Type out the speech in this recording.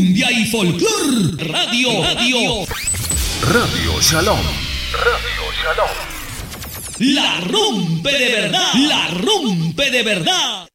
Cumbia y folclor. Radio Shalom. La rompe de verdad. La rompe de verdad.